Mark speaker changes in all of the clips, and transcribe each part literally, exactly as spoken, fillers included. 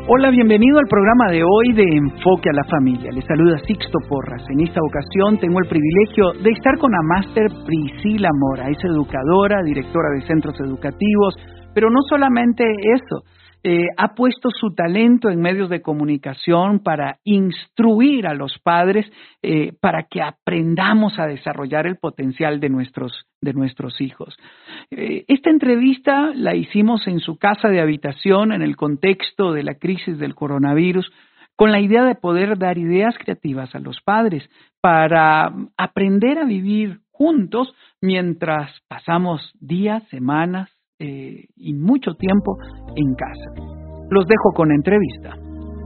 Speaker 1: Hola, bienvenido al programa de hoy de Enfoque a la Familia. Les saluda Sixto Porras. En esta ocasión tengo el privilegio de estar con la máster Priscila Mora. Es educadora, directora de centros educativos, pero no solamente eso. Eh, ha puesto su talento en medios de comunicación para instruir a los padres eh, para que aprendamos a desarrollar el potencial de nuestros, de nuestros hijos. Eh, esta entrevista la hicimos en su casa de habitación en el contexto de la crisis del coronavirus, con la idea de poder dar ideas creativas a los padres para aprender a vivir juntos mientras pasamos días, semanas, Eh, y mucho tiempo en casa. Los dejo con la entrevista.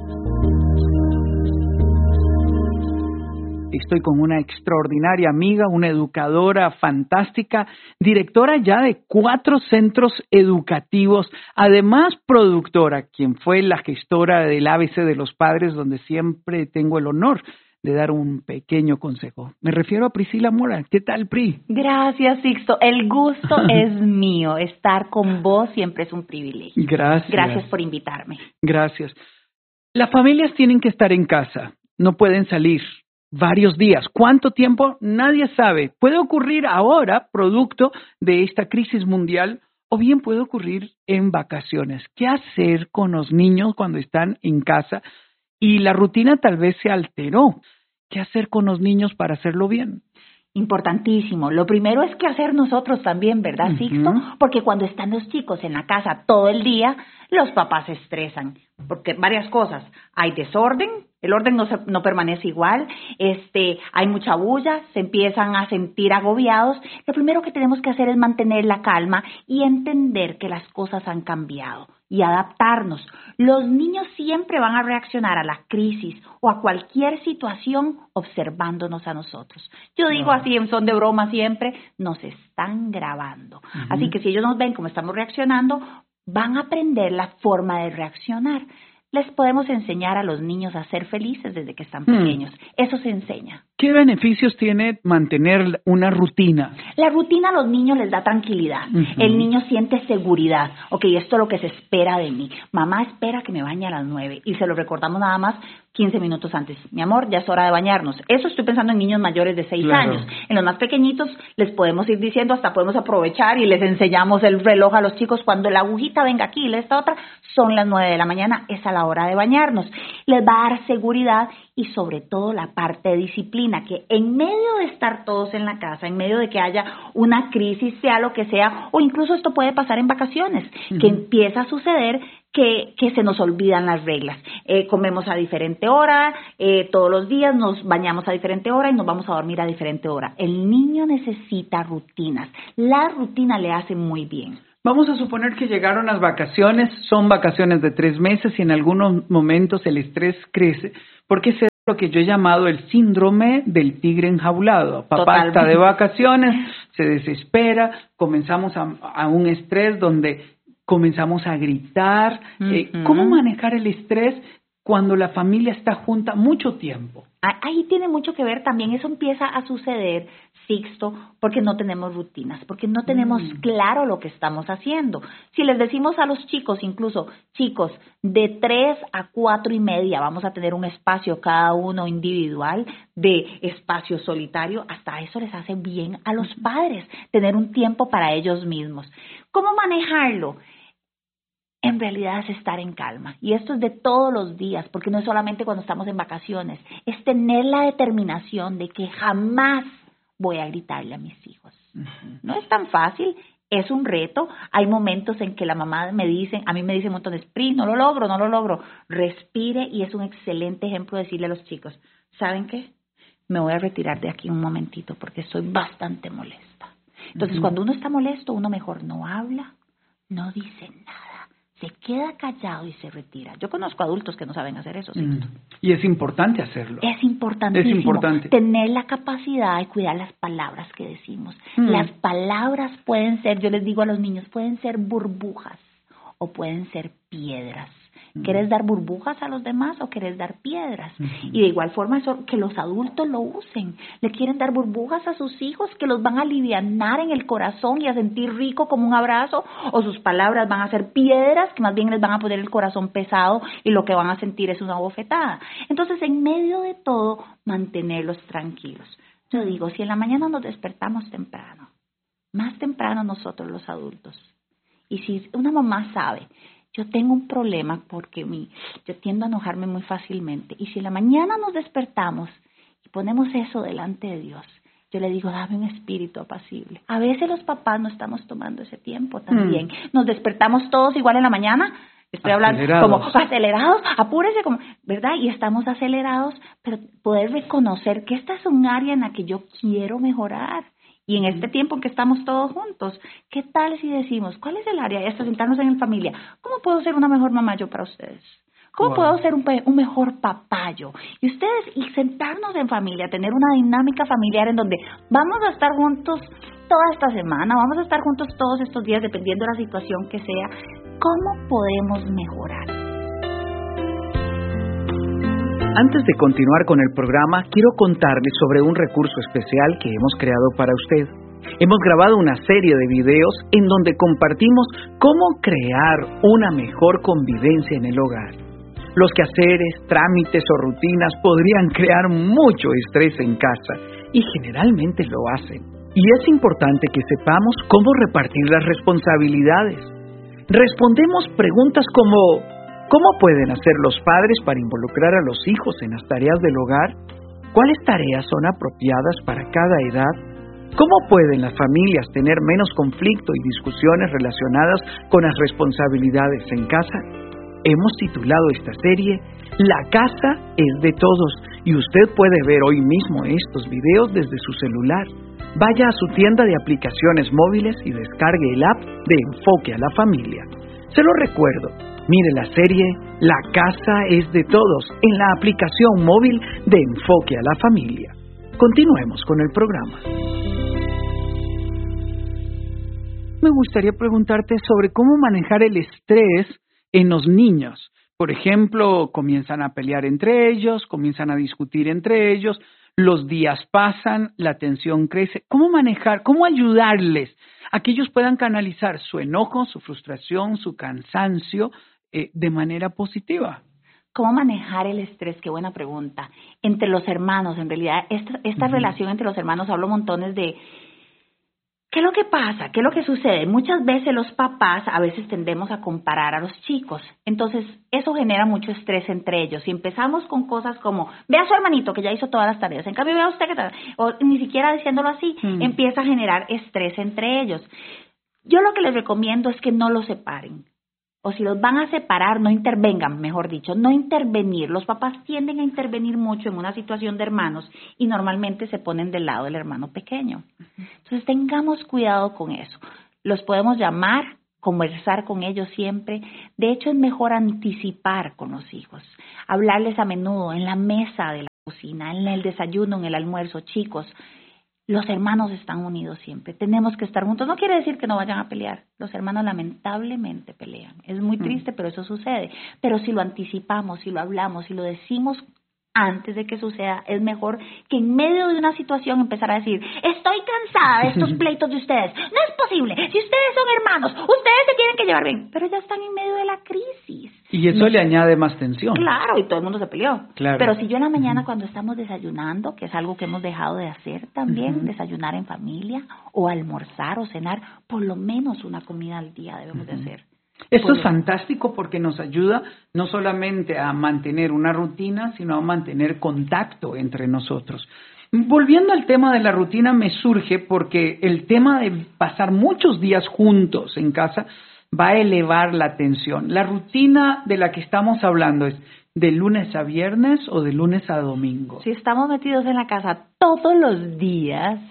Speaker 1: Estoy con una extraordinaria amiga, una educadora fantástica, directora ya de cuatro centros educativos, además productora, quien fue la gestora del A B C de los padres, donde siempre tengo el honor de dar un pequeño consejo. Me refiero a Priscila Mora. ¿Qué tal, Pri?
Speaker 2: Gracias, Sixto. El gusto es mío. Estar con vos siempre es un privilegio.
Speaker 1: Gracias.
Speaker 2: Gracias por invitarme.
Speaker 1: Gracias. Las familias tienen que estar en casa. No pueden salir varios días. ¿Cuánto tiempo? Nadie sabe. Puede ocurrir ahora, producto de esta crisis mundial, o bien puede ocurrir en vacaciones. ¿Qué hacer con los niños cuando están en casa? Y la rutina tal vez se alteró. ¿Qué hacer con los niños para hacerlo bien?
Speaker 2: Importantísimo. Lo primero es qué hacer nosotros también, ¿verdad, Sixto? Uh-huh. Porque cuando están los chicos en la casa todo el día, los papás se estresan. Porque varias cosas. Hay desorden, el orden no, se, no permanece igual, este, hay mucha bulla, se empiezan a sentir agobiados. Lo primero que tenemos que hacer es mantener la calma y entender que las cosas han cambiado y adaptarnos. Los niños siempre van a reaccionar a la crisis o a cualquier situación observándonos a nosotros. Yo digo no. así en son de broma siempre, nos están grabando. Uh-huh. Así que si ellos nos ven como estamos reaccionando, van a aprender la forma de reaccionar. Les podemos enseñar a los niños a ser felices desde que están pequeños. Hmm. Eso se enseña.
Speaker 1: ¿Qué beneficios tiene mantener una rutina?
Speaker 2: La rutina a los niños les da tranquilidad. Uh-huh. El niño siente seguridad. Ok, esto es lo que se espera de mí. Mamá espera que me bañe a las nueve y se lo recordamos nada más quince minutos antes. Mi amor, ya es hora de bañarnos. Eso estoy pensando en niños mayores de seis
Speaker 1: claro.
Speaker 2: años. En los más pequeñitos les podemos ir diciendo, hasta podemos aprovechar y les enseñamos el reloj a los chicos. Cuando la agujita venga aquí y esta otra, son las nueve de la mañana, es a la hora de bañarnos. Les va a dar seguridad y sobre todo la parte de disciplina, que en medio de estar todos en la casa, en medio de que haya una crisis, sea lo que sea, o incluso esto puede pasar en vacaciones, uh-huh. que empieza a suceder que, que se nos olvidan las reglas. Eh, comemos a diferente hora, eh, todos los días nos bañamos a diferente hora y nos vamos a dormir a diferente hora. El niño necesita rutinas. La rutina le hace muy bien.
Speaker 1: Vamos a suponer que llegaron las vacaciones, son vacaciones de tres meses y en algunos momentos el estrés crece, porque se da lo que yo he llamado el síndrome del tigre enjaulado. Papá Totalmente. Está de vacaciones, se desespera, comenzamos a, a un estrés donde comenzamos a gritar. Uh-huh. Eh, ¿Cómo manejar el estrés cuando la familia está junta mucho tiempo?
Speaker 2: Ahí tiene mucho que ver también, eso empieza a suceder, Sixto, porque no tenemos rutinas, porque no tenemos mm. claro lo que estamos haciendo. Si les decimos a los chicos, incluso chicos, de tres a cuatro y media vamos a tener un espacio cada uno individual de espacio solitario, hasta eso les hace bien a los padres, tener un tiempo para ellos mismos. ¿Cómo manejarlo? En realidad es estar en calma. Y esto es de todos los días, porque no es solamente cuando estamos en vacaciones. Es tener la determinación de que jamás voy a gritarle a mis hijos. Uh-huh. No es tan fácil, es un reto. Hay momentos en que la mamá me dice, a mí me dice montones, Pri, no lo logro, no lo logro. Respire y es un excelente ejemplo decirle a los chicos, ¿saben qué? Me voy a retirar de aquí un momentito porque estoy bastante molesta. Entonces, uh-huh. cuando uno está molesto, uno mejor no habla, no dice nada. Se queda callado y se retira. Yo conozco adultos que no saben hacer eso. ¿Sí?
Speaker 1: Mm. Y es importante hacerlo.
Speaker 2: Es importantísimo.
Speaker 1: Es importante.
Speaker 2: Tener la capacidad de cuidar las palabras que decimos. Mm. Las palabras pueden ser, yo les digo a los niños, pueden ser burbujas o pueden ser piedras. Uh-huh. ¿Querés dar burbujas a los demás o querés dar piedras?
Speaker 1: Uh-huh.
Speaker 2: Y de igual forma eso, que los adultos lo usen. Le quieren dar burbujas a sus hijos que los van a alivianar en el corazón y a sentir rico como un abrazo, o sus palabras van a ser piedras que más bien les van a poner el corazón pesado y lo que van a sentir es una bofetada. Entonces, en medio de todo, mantenerlos tranquilos. Yo digo, si en la mañana nos despertamos temprano, más temprano nosotros los adultos, y si una mamá sabe, yo tengo un problema porque mi, yo tiendo a enojarme muy fácilmente, y si en la mañana nos despertamos y ponemos eso delante de Dios, yo le digo, dame un espíritu apacible. A veces los papás no estamos tomando ese tiempo también. Mm. Nos despertamos todos igual en la mañana. Estoy hablando como acelerados, apúrese, como, ¿verdad? Y estamos acelerados, pero poder reconocer que esta es un área en la que yo quiero mejorar. Y en este tiempo en que estamos todos juntos, ¿qué tal si decimos, cuál es el área? Esto, sentarnos en familia. ¿Cómo puedo ser una mejor mamá yo para ustedes? ¿Cómo wow. puedo ser un, un mejor papá yo? Y ustedes, y sentarnos en familia, tener una dinámica familiar en donde vamos a estar juntos toda esta semana, vamos a estar juntos todos estos días, dependiendo de la situación que sea. ¿Cómo podemos mejorar?
Speaker 1: Antes de continuar con el programa, quiero contarles sobre un recurso especial que hemos creado para usted. Hemos grabado una serie de videos en donde compartimos cómo crear una mejor convivencia en el hogar. Los quehaceres, trámites o rutinas podrían crear mucho estrés en casa y generalmente lo hacen. Y es importante que sepamos cómo repartir las responsabilidades. Respondemos preguntas como ¿cómo pueden hacer los padres para involucrar a los hijos en las tareas del hogar? ¿Cuáles tareas son apropiadas para cada edad? ¿Cómo pueden las familias tener menos conflicto y discusiones relacionadas con las responsabilidades en casa? Hemos titulado esta serie La casa es de todos y usted puede ver hoy mismo estos videos desde su celular. Vaya a su tienda de aplicaciones móviles y descargue el app de Enfoque a la Familia. Se lo recuerdo, mire la serie La casa es de todos en la aplicación móvil de Enfoque a la Familia. Continuemos con el programa. Me gustaría preguntarte sobre cómo manejar el estrés en los niños. Por ejemplo, comienzan a pelear entre ellos, comienzan a discutir entre ellos, los días pasan, la tensión crece. ¿Cómo manejar, cómo ayudarles a que ellos puedan canalizar su enojo, su frustración, su cansancio eh, de manera positiva?
Speaker 2: ¿Cómo manejar el estrés? Qué buena pregunta. Entre los hermanos, en realidad, esta, esta uh-huh. relación entre los hermanos, hablo montones de... ¿Qué es lo que pasa? ¿Qué es lo que sucede? Muchas veces los papás a veces tendemos a comparar a los chicos. Entonces, eso genera mucho estrés entre ellos. Si empezamos con cosas como, ve a su hermanito que ya hizo todas las tareas, en cambio ve a usted que tal, o ni siquiera diciéndolo así, mm. empieza a generar estrés entre ellos. Yo lo que les recomiendo es que no los separen. O si los van a separar, no intervengan, mejor dicho, no intervenir. Los papás tienden a intervenir mucho en una situación de hermanos y normalmente se ponen del lado del hermano pequeño. Entonces tengamos cuidado con eso. Los podemos llamar, conversar con ellos siempre. De hecho, es mejor anticipar con los hijos, hablarles a menudo en la mesa de la cocina, en el desayuno, en el almuerzo. Chicos, los hermanos están unidos siempre, tenemos que estar juntos. No quiere decir que no vayan a pelear, los hermanos lamentablemente pelean. Es muy triste, mm. pero eso sucede. Pero si lo anticipamos, si lo hablamos, si lo decimos antes de que suceda, es mejor que en medio de una situación empezar a decir, estoy cansada de estos pleitos de ustedes, no es posible, si ustedes son hermanos, ustedes se tienen que llevar bien, pero ya están en medio de la crisis.
Speaker 1: Y eso no, le añade más tensión.
Speaker 2: Claro, y todo el mundo se peleó.
Speaker 1: Claro.
Speaker 2: Pero si yo en la mañana uh-huh. cuando estamos desayunando, que es algo que hemos dejado de hacer también, uh-huh. desayunar en familia, o almorzar o cenar, por lo menos una comida al día debemos uh-huh. de hacer.
Speaker 1: Esto es fantástico porque nos ayuda no solamente a mantener una rutina, sino a mantener contacto entre nosotros. Volviendo al tema de la rutina, me surge porque el tema de pasar muchos días juntos en casa va a elevar la tensión. La rutina de la que estamos hablando es de lunes a viernes o de lunes a domingo.
Speaker 2: Si estamos metidos en la casa todos los días,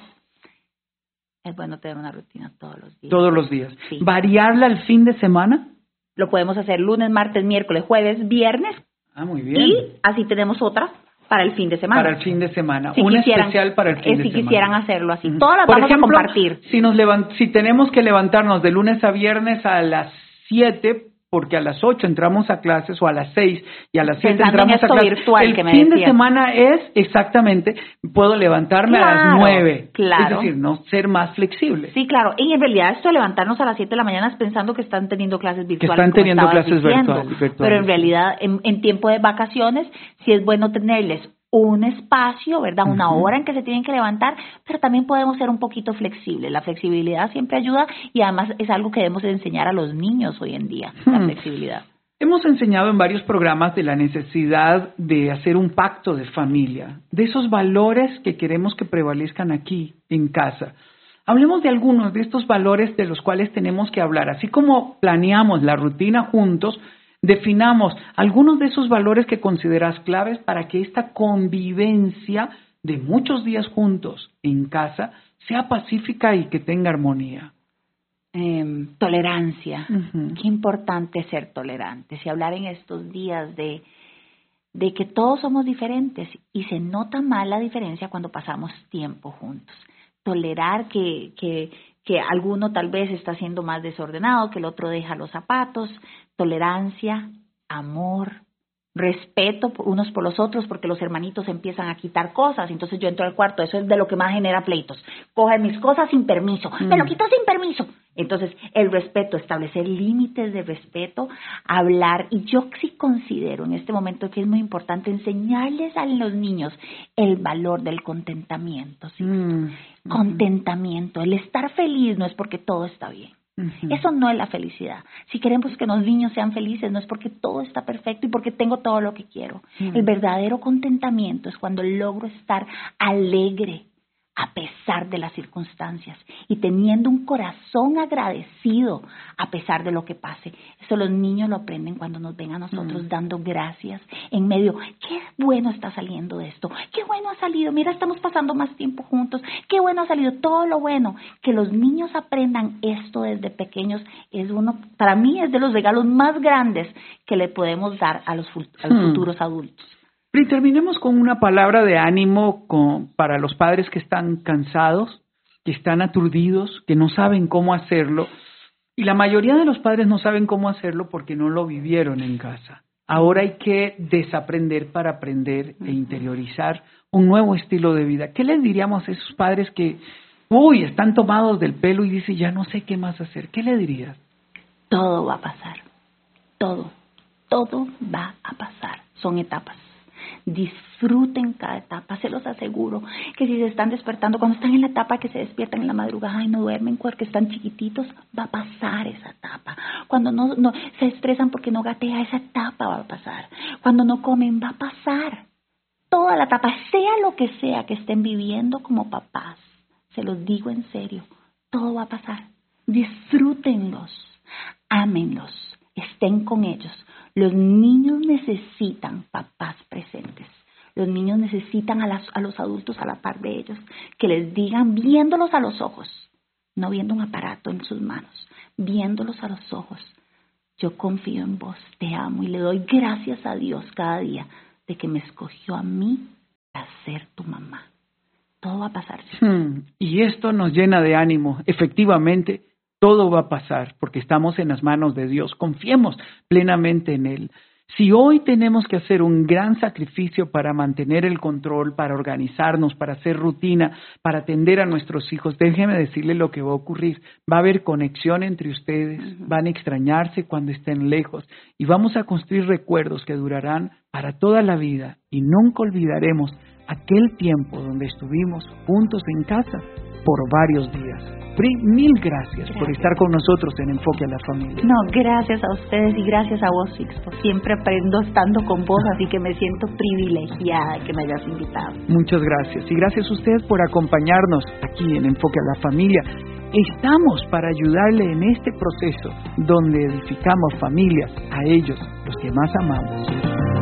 Speaker 2: es bueno tener una rutina todos los días.
Speaker 1: Todos los días.
Speaker 2: Sí.
Speaker 1: ¿Variarla el fin de semana?
Speaker 2: Lo podemos hacer lunes, martes, miércoles, jueves, viernes.
Speaker 1: Ah, muy bien.
Speaker 2: Y así tenemos otra para el fin de semana.
Speaker 1: Para el fin de semana.
Speaker 2: Si
Speaker 1: una
Speaker 2: quisieran,
Speaker 1: especial para el fin
Speaker 2: eh,
Speaker 1: de
Speaker 2: si
Speaker 1: semana.
Speaker 2: Si quisieran hacerlo así.
Speaker 1: Uh-huh.
Speaker 2: Todas las
Speaker 1: Por
Speaker 2: vamos
Speaker 1: ejemplo,
Speaker 2: a compartir.
Speaker 1: Si, nos levant- si tenemos que levantarnos de lunes a viernes a las siete porque a las ocho entramos a clases o a las seis y a las siete
Speaker 2: Pensando
Speaker 1: entramos
Speaker 2: en
Speaker 1: a
Speaker 2: esto
Speaker 1: clases.
Speaker 2: virtual
Speaker 1: El
Speaker 2: que me
Speaker 1: fin de
Speaker 2: decías.
Speaker 1: semana es exactamente, puedo levantarme
Speaker 2: Claro,
Speaker 1: a las nueve.
Speaker 2: claro.
Speaker 1: Es decir, no ser más flexible.
Speaker 2: Sí, claro. Y en realidad esto de levantarnos a las siete de la mañana es pensando que están teniendo clases virtuales.
Speaker 1: Que están
Speaker 2: como
Speaker 1: teniendo
Speaker 2: estabas
Speaker 1: clases
Speaker 2: diciendo.
Speaker 1: virtual- virtuales.
Speaker 2: Pero en realidad, en, en tiempo de vacaciones, sí es bueno tenerles un espacio, ¿verdad? Una
Speaker 1: Ujú.
Speaker 2: hora en que se tienen que levantar, pero también podemos ser un poquito flexibles. La flexibilidad siempre ayuda y además es algo que debemos enseñar a los niños hoy en día, la
Speaker 1: Hmm.
Speaker 2: flexibilidad.
Speaker 1: Hemos enseñado en varios programas de la necesidad de hacer un pacto de familia, de esos valores que queremos que prevalezcan aquí, en casa. Hablemos de algunos de estos valores de los cuales tenemos que hablar. Así como planeamos la rutina juntos, definamos algunos de esos valores que consideras claves para que esta convivencia de muchos días juntos en casa sea pacífica y que tenga armonía.
Speaker 2: Eh, tolerancia.
Speaker 1: Ujú.
Speaker 2: Qué importante ser tolerantes y hablar en estos días de, de que todos somos diferentes y se nota más la diferencia cuando pasamos tiempo juntos. Tolerar que, que, que alguno tal vez está siendo más desordenado, que el otro deja los zapatos. Tolerancia, amor, respeto unos por los otros, porque los hermanitos empiezan a quitar cosas, entonces yo entro al cuarto, eso es de lo que más genera pleitos. Coge mis cosas sin permiso,
Speaker 1: Mm.
Speaker 2: me lo quito sin permiso. Entonces, el respeto, establecer límites de respeto, hablar, y yo sí considero en este momento que es muy importante enseñarles a los niños el valor del contentamiento, ¿sí?
Speaker 1: Mm.
Speaker 2: Contentamiento, el estar feliz no es porque todo está bien.
Speaker 1: Ujú.
Speaker 2: Eso no es la felicidad. Si queremos que los niños sean felices, no es porque todo está perfecto y porque tengo todo lo que quiero.
Speaker 1: Mm.
Speaker 2: El verdadero contentamiento es cuando logro estar alegre a pesar de las circunstancias y teniendo un corazón agradecido a pesar de lo que pase. Eso los niños lo aprenden cuando nos ven a nosotros
Speaker 1: Mm.
Speaker 2: dando gracias en medio. Qué bueno está saliendo de esto. Qué bueno ha salido. Mira, estamos pasando más tiempo juntos. Qué bueno ha salido. Todo lo bueno. Que los niños aprendan esto desde pequeños es uno, para mí es de los regalos más grandes que le podemos dar a los, fu- a los
Speaker 1: Mm.
Speaker 2: futuros adultos.
Speaker 1: Y terminemos con una palabra de ánimo con, para los padres que están cansados, que están aturdidos, que no saben cómo hacerlo. Y la mayoría de los padres no saben cómo hacerlo porque no lo vivieron en casa. Ahora hay que desaprender para aprender e interiorizar un nuevo estilo de vida. ¿Qué les diríamos a esos padres que, uy, están tomados del pelo y dicen, ya no sé qué más hacer? ¿Qué le dirías?
Speaker 2: Todo va a pasar. Todo. Todo va a pasar. Son etapas. Disfruten cada etapa, se los aseguro que si se están despertando, cuando están en la etapa que se despiertan en la madrugada y no duermen porque están chiquititos, va a pasar esa etapa. Cuando no, no se estresan porque no gatea, esa etapa va a pasar. Cuando no comen, va a pasar. Toda la etapa, sea lo que sea que estén viviendo como papás, se los digo en serio, todo va a pasar. Disfrútenlos, ámenlos, estén con ellos. Los niños necesitan papás presentes. Los niños necesitan a, las, a los adultos a la par de ellos, que les digan, viéndolos a los ojos, no viendo un aparato en sus manos, viéndolos a los ojos. Yo confío en vos, te amo y le doy gracias a Dios cada día de que me escogió a mí para ser tu mamá. Todo va a pasar.
Speaker 1: Hmm, y esto nos llena de ánimo. Efectivamente, todo va a pasar porque estamos en las manos de Dios. Confiemos plenamente en Él. Si hoy tenemos que hacer un gran sacrificio para mantener el control, para organizarnos, para hacer rutina, para atender a nuestros hijos, déjeme decirle lo que va a ocurrir. Va a haber conexión entre ustedes, uh-huh. van a extrañarse cuando estén lejos y vamos a construir recuerdos que durarán para toda la vida y nunca olvidaremos aquel tiempo donde estuvimos juntos en casa por varios días. Pri, mil gracias, gracias por estar con nosotros en Enfoque a la Familia.
Speaker 2: No, gracias a ustedes y gracias a vos, Sixto. Siempre aprendo estando con vos, así que me siento privilegiada que me hayas invitado.
Speaker 1: Muchas gracias. Y gracias a ustedes por acompañarnos aquí en Enfoque a la Familia. Estamos para ayudarle en este proceso donde edificamos familias, a ellos, los que más amamos.